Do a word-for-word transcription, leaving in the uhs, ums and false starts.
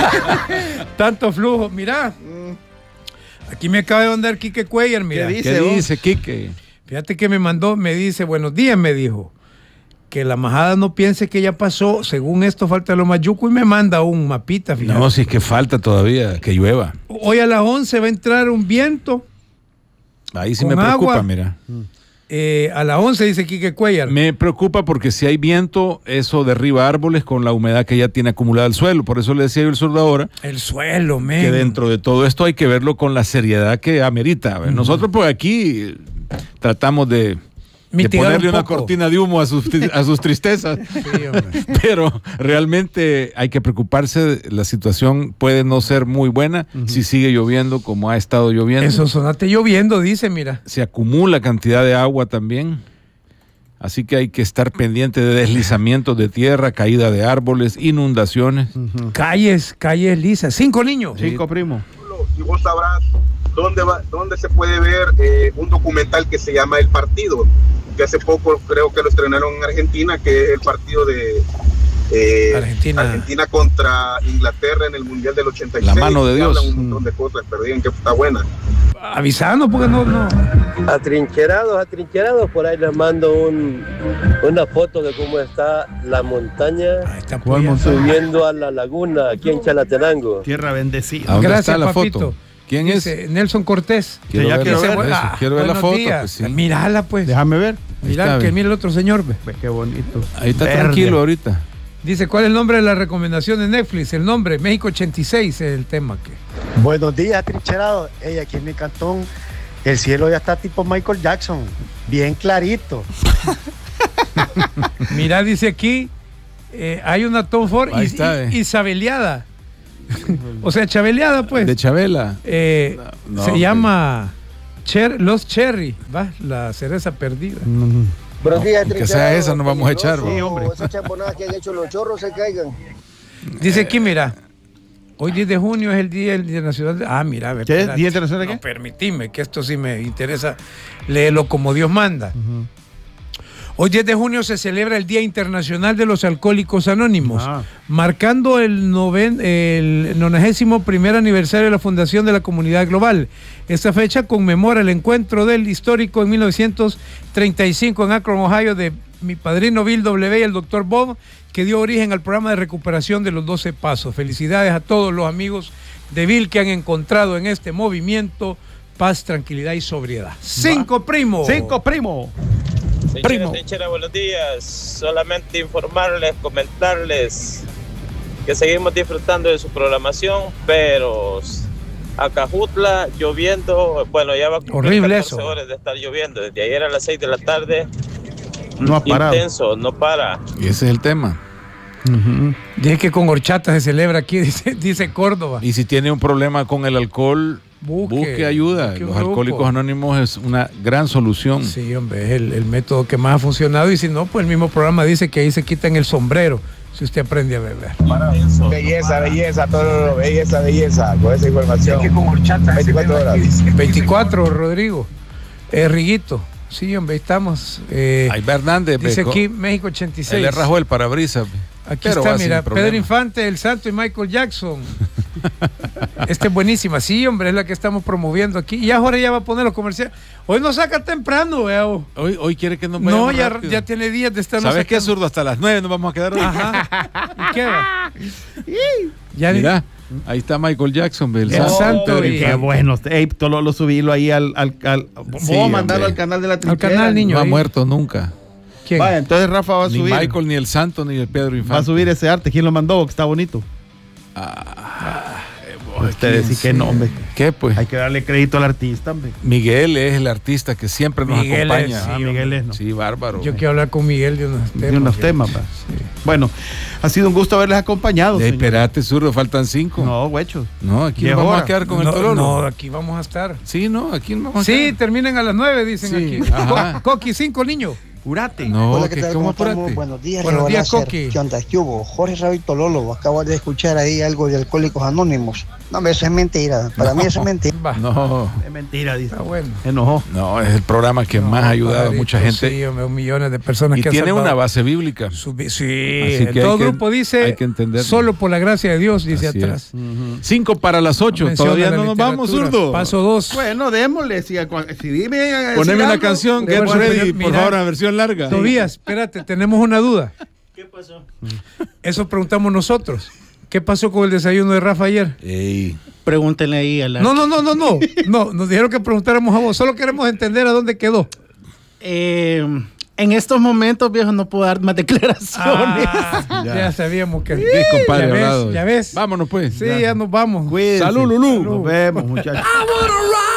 Tanto flujo. Mira, aquí me acaba de mandar Quique Cuellar, mira. ¿Qué dice, ¿Qué dice Quique? Fíjate que me mandó, me dice, buenos días, me dijo. Que la majada no piense que ya pasó, según esto falta lo mayuco, y me manda un mapita, fíjate. No, si es que falta todavía que llueva. Hoy a las once va a entrar un viento. Ahí sí con me preocupa, agua. mira. Eh, a las once dice Quique Cuellar. Me preocupa porque si hay viento, eso derriba árboles con la humedad que ya tiene acumulada el suelo. Por eso le decía yo el zurdo ahora El suelo, men. que dentro de todo esto hay que verlo con la seriedad que amerita. Uh-huh. Nosotros pues aquí tratamos de... de ponerle un una cortina de humo a sus, a sus tristezas. Sí, pero realmente hay que preocuparse. La situación puede no ser muy buena uh-huh. si sigue lloviendo como ha estado lloviendo. Eso sonate lloviendo, dice, mira. Se acumula cantidad de agua también. Así que hay que estar pendiente de deslizamientos de tierra, caída de árboles, inundaciones. Uh-huh. Calles, calles lisas. Cinco niños. Sí. Cinco primos. Y vos sabrás dónde, va, dónde se puede ver eh, un documental que se llama El Partido, que hace poco creo que lo estrenaron en Argentina, que es el partido de eh, Argentina. Argentina contra Inglaterra en el Mundial del ochenta y seis. La mano de Dios. Hablan un montón de cosas, pero digan que está buena. Avisando porque no, no. Atrincherados, atrincherados, por ahí les mando un, una foto de cómo está la montaña está subiendo a la laguna aquí en Chalatenango. Tierra bendecida. Gracias, está la papito. Foto? ¿Quién Dice, es? Nelson Cortés. Quiero ya ver, quiero dice, ver, eso, ah, quiero ver la foto. Pues, sí. Mírala, pues. Déjame ver. Mira, que mire el otro señor. Ve. Ve qué bonito. Ahí está Verde. tranquilo ahorita. Dice, ¿cuál es el nombre de la recomendación de Netflix? El nombre, México ochenta y seis es el tema que... Buenos días, trincherados. Hey, aquí en mi cantón, el cielo ya está tipo Michael Jackson, bien clarito. Mira, dice aquí, eh, hay una Tom Ford Ahí y, está, eh. y, Isabeliada. O sea, Chabeleada, pues. De Chabela. Eh, no, se no, llama Cher, Los Cherry, ¿va? La cereza perdida. Mm. Buenos días, que sea esa, no vamos a echar. Sí, hombre. Esas champonadas que han hecho los chorros se caigan. Dice aquí, mira, hoy diez de junio es el Día Internacional de... Ah, mira, a ver, ¿Qué? espérate. ¿Día Internacional de qué? No, permitime, que esto sí me interesa. Léelo como Dios manda. Uh-huh. Hoy diez de junio se celebra el Día Internacional de los Alcohólicos Anónimos, Ah. marcando el, noven, el nonagésimo primer aniversario de la fundación de la Comunidad Global. Esta fecha conmemora el encuentro del histórico en mil novecientos treinta y cinco en Akron, Ohio, de mi padrino Bill W. y el doctor Bob, que dio origen al programa de recuperación de los doce pasos. Felicidades a todos los amigos de Bill que han encontrado en este movimiento paz, tranquilidad y sobriedad. Cinco primos. Cinco primos. Primo. Trinchera, buenos días. Solamente informarles, comentarles que seguimos disfrutando de su programación, pero Acajutla lloviendo, bueno, ya va a cumplir horrible catorce eso. horas de estar lloviendo. Desde ayer a las seis de la tarde, No ha parado. intenso, no para. Y ese es el tema. Uh-huh. Dice que con horchata se celebra aquí, dice, dice Córdoba. Y si tiene un problema con el alcohol, busque, busque ayuda. busque un Los grupo. Alcohólicos Anónimos es una gran solución. Sí, hombre, es el, el método que más ha funcionado. Y si no, pues el mismo programa dice que ahí se quitan el sombrero si usted aprende a beber. Belleza, belleza, todo, belleza, belleza, con esa información. Que con horchata veinticuatro horas. veinticuatro, Rodrigo. Eh, Riguito. Sí, hombre, ahí estamos. Eh, Ahí va Hernández. dice Beco. aquí México ochenta y seis. Él le rajó el parabrisas. Aquí Pero está, va sin mira, problema. Pedro Infante, El Santo y Michael Jackson. Esta es buenísima, sí, hombre, es la que estamos promoviendo aquí. Y ahora ya va a poner los comerciales. Hoy nos saca temprano, veo. Hoy, hoy quiere que nos No, vayamos ya, rápido. ya tiene días de estar. ¿Sabes qué, zurdo? Hasta las nueve nos vamos a quedar hoy. Ajá. ¿Y qué va? Ya Mira, ahí está Michael Jackson, el, El Santo Pedro y- Qué Infante. bueno. Ey, todo lo subílo ahí al... al, al Sí, voy a mandarlo hombre. al canal de la Al trinchera. canal, niño. No ha ahí. muerto nunca. ¿Quién? Vaya, entonces Rafa va a Ni subir. Michael, ni el Santo, ni el Pedro Infante. Va a subir ese arte. ¿Quién lo mandó? Que está bonito. Ustedes sí que no, hombre. ¿Qué, pues? Hay que darle crédito al artista, hombre. Miguel es el artista que siempre nos Miguel acompaña. es, Ah, Miguel es, ¿no? Sí, bárbaro. Yo quiero hablar con Miguel de unos temas. De unos temas, va. Bueno, ha sido un gusto haberles acompañado. Eh, señor. Espérate, zurdo, faltan cinco. No, No, huechos. aquí ¿Qué nos vamos hora? a quedar con no, el Tololo. no, aquí vamos a estar. Sí, no, aquí nos vamos a Sí, quedar. terminan a las nueve, dicen Sí, aquí. ajá. Co- Coqui, cinco niños. Purate. No, Hola, ¿qué que tal? ¿cómo ¿Cómo estamos? apurate? Buenos días, Buenos Leo días, Láser. Coqui. ¿Qué onda? ¿Qué hubo? Jorge Raúl Tololo, acabo de escuchar ahí algo de Alcohólicos Anónimos. No, eso es mentira. Para no, mí eso es mentira. No. Es mentira, dice. Está bueno. Enojó. No, es el programa que no, más ha ayudado a mucha gente. Sí, millones de personas y que tiene una base bíblica. Su, sí, todo el grupo dice, hay que entender. Solo por la gracia de Dios, dice Así atrás. Uh-huh. Cinco para las ocho. Todavía no nos vamos, zurdo. Paso dos. Bueno, démosle. Si, si dime, poneme una canción, Get Ready, por favor, una versión larga. Tobías, espérate, tenemos una duda. ¿Qué pasó? Eso preguntamos nosotros. ¿Qué pasó con el desayuno de Rafa ayer? Ey. Pregúntenle ahí a la... No, no, no, no, no. No, nos dijeron que preguntáramos a vos. Solo queremos entender a dónde quedó. Eh, en estos momentos, viejo, no puedo dar más declaraciones. Ah, ya. ya sabíamos que... Sí, compadre, ya ves, ya ves. Vámonos, pues. Sí, ya, ya nos vamos. Cuídense. Salud, Lulú. Nos vemos, muchachos.